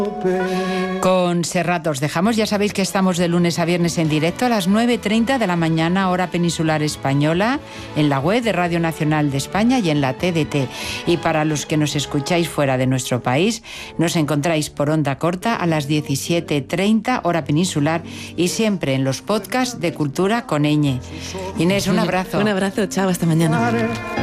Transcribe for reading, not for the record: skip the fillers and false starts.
Con Serrat os dejamos. Ya sabéis que estamos de lunes a viernes en directo a las 9:30 de la mañana, hora peninsular española, en la web de Radio Nacional de España y en la TDT. Y para los que nos escucháis fuera de nuestro país, nos encontráis por onda corta a las 17:30, hora peninsular, y siempre en los podcasts de Cultura con Ñ. Inés, un abrazo. Un abrazo, chao, hasta mañana.